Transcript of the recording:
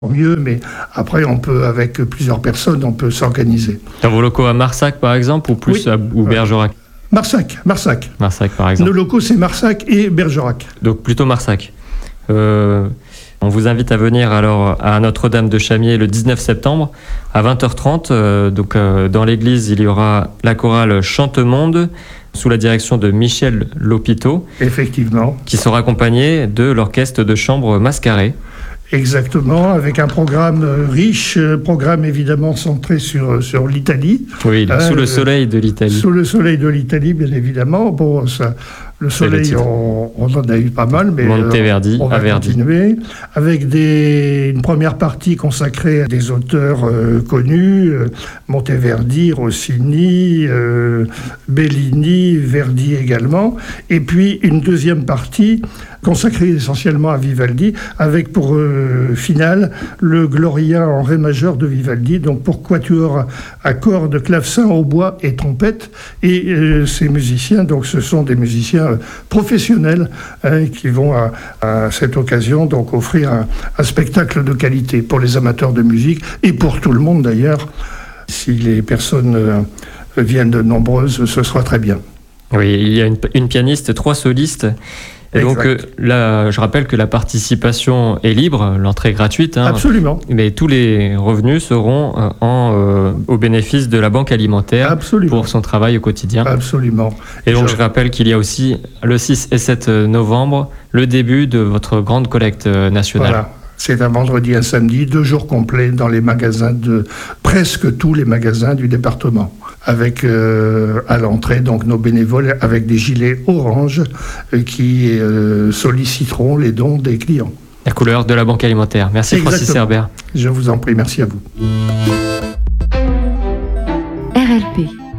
mieux, mais après, on peut, avec plusieurs personnes, on peut s'organiser. Dans vos locaux à Marsac, par exemple, ou plus ou Bergerac? Marsac. Marsac, par exemple. Nos locaux, c'est Marsac et Bergerac. Donc plutôt Marsac. On vous invite à venir alors à Notre-Dame de Chamiers le 19 septembre à 20h30. Dans l'église, il y aura la chorale Chantemonde sous la direction de Michel Lopiteau. Effectivement. Qui sera accompagné de l'orchestre de chambre Mascaré. Exactement, avec un programme riche, programme évidemment centré sur l'Italie. Oui, sous le soleil de l'Italie. Sous le soleil de l'Italie, bien évidemment. Bon, ça, le soleil, on en a eu pas mal, mais Monteverdi, on va continuer. Avec une première partie consacrée à des auteurs connus, Monteverdi, Rossini, Bellini, Verdi également. Et puis une deuxième partie consacrée essentiellement à Vivaldi, avec pour finale le Gloria en ré majeur de Vivaldi, donc pour quatuor à cordes, clavecin, hautbois et trompette. Et ces musiciens, donc ce sont des musiciens professionnels qui vont à cette occasion donc offrir un spectacle de qualité pour les amateurs de musique et pour tout le monde d'ailleurs. Si les personnes viennent de nombreuses, ce sera très bien. Oui, il y a une pianiste, 3 solistes. Et donc là, je rappelle que la participation est libre, l'entrée est gratuite. Absolument. Mais tous les revenus seront au bénéfice de la Banque Alimentaire. Absolument. Pour son travail au quotidien. Absolument. Et donc je rappelle qu'il y a aussi le 6 et 7 novembre le début de votre grande collecte nationale. Voilà. C'est un vendredi et un samedi, 2 jours complets dans les magasins presque tous les magasins du département. Avec à l'entrée donc nos bénévoles avec des gilets orange qui solliciteront les dons des clients. La couleur de la Banque Alimentaire. Merci. Exactement. Francis Herbert. Je vous en prie, merci à vous. RLP.